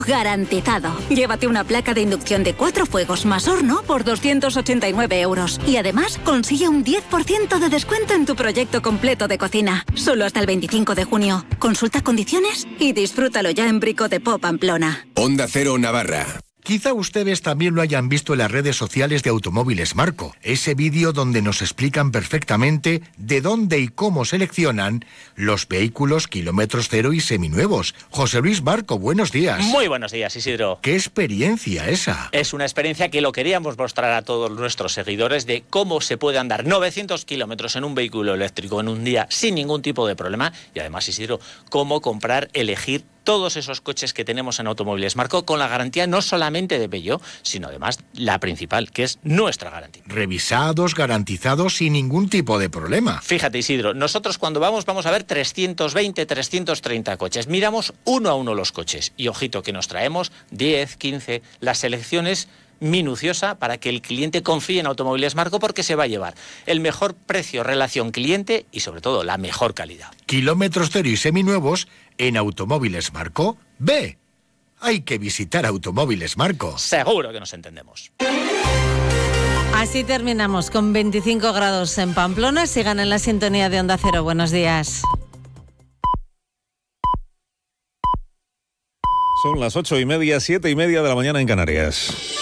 Garantizado. Llévate una placa de inducción de 4 fuegos más horno por 289 €. Y además consigue un 10% de descuento en tu proyecto completo de cocina. Solo hasta el 25 de junio. Consulta condiciones y disfrútalo ya en Brico Depot Pamplona. Onda Cero Navarra. Quizá ustedes también lo hayan visto en las redes sociales de Automóviles Marco, ese vídeo donde nos explican perfectamente de dónde y cómo seleccionan los vehículos kilómetros cero y seminuevos. José Luis Marco, buenos días. Muy buenos días, Isidro. ¡Qué experiencia esa! Es una experiencia que lo queríamos mostrar a todos nuestros seguidores de cómo se puede andar 900 kilómetros en un vehículo eléctrico en un día sin ningún tipo de problema y además, Isidro, cómo comprar, elegir todos esos coches que tenemos en Automóviles Marco con la garantía no solamente de Peugeot, sino además la principal, que es nuestra garantía. Revisados, garantizados, sin ningún tipo de problema. Fíjate, Isidro, nosotros cuando vamos a ver 320, 330 coches. Miramos uno a uno los coches y ojito que nos traemos 10, 15, las selecciones minuciosa para que el cliente confíe en Automóviles Marco porque se va a llevar el mejor precio, relación cliente y sobre todo la mejor calidad. Kilómetros cero y seminuevos en Automóviles Marco. ¡Ve! Hay que visitar Automóviles Marco. Seguro que nos entendemos. Así terminamos con 25 grados en Pamplona. Sigan en la sintonía de Onda Cero. Buenos días. Son las 8:30, 7:30 de la mañana en Canarias.